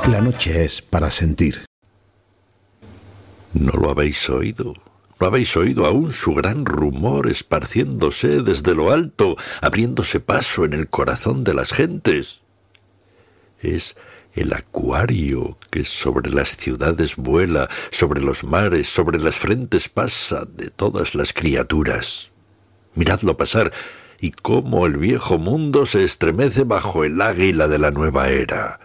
La noche es para sentir. ¿No lo habéis oído? ¿No habéis oído aún su gran rumor esparciéndose desde lo alto, abriéndose paso en el corazón de las gentes? Es el acuario que sobre las ciudades vuela, sobre los mares, sobre las frentes pasa de todas las criaturas. Miradlo pasar, y cómo el viejo mundo se estremece bajo el águila de la nueva era.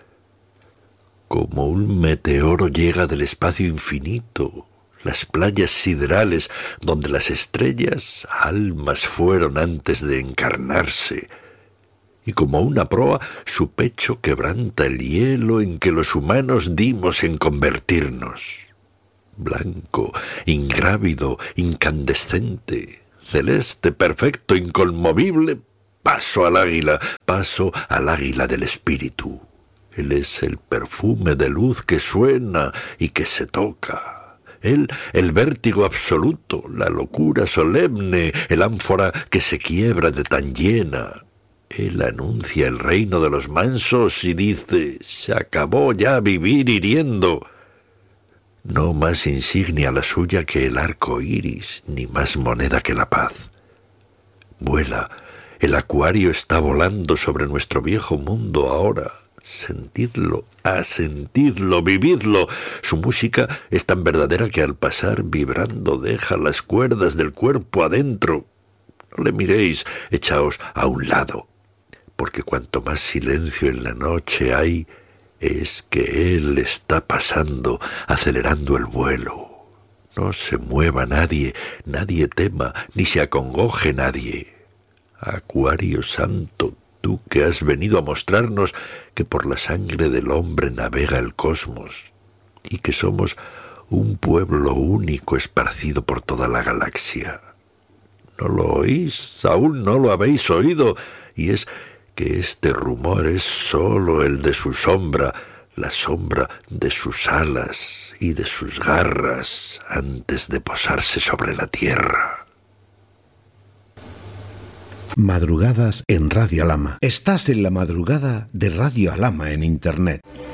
Como un meteoro llega del espacio infinito, las playas siderales donde las estrellas almas fueron antes de encarnarse, y como una proa su pecho quebranta el hielo en que los humanos dimos en convertirnos. Blanco, ingrávido, incandescente, celeste, perfecto, inconmovible, paso al águila del espíritu. Él es el perfume de luz que suena y que se toca. Él, el vértigo absoluto, la locura solemne, el ánfora que se quiebra de tan llena. Él anuncia el reino de los mansos y dice, se acabó ya vivir hiriendo. No más insignia la suya que el arco iris, ni más moneda que la paz. Vuela, el acuario está volando sobre nuestro viejo mundo ahora. Sentidlo, asentidlo, vividlo. Su música es tan verdadera que al pasar vibrando deja las cuerdas del cuerpo adentro. No le miréis, echaos a un lado, porque cuanto más silencio en la noche hay, es que él está pasando, acelerando el vuelo. No se mueva nadie, nadie tema, ni se acongoje nadie. Acuario santo, tú que has venido a mostrarnos que por la sangre del hombre navega el cosmos, y que somos un pueblo único esparcido por toda la galaxia. ¿No lo oís? ¿Aún no lo habéis oído? Y es que este rumor es sólo el de su sombra, la sombra de sus alas y de sus garras antes de posarse sobre la tierra. Madrugadas en Radio Alhama. Estás en la madrugada de Radio Alhama en Internet.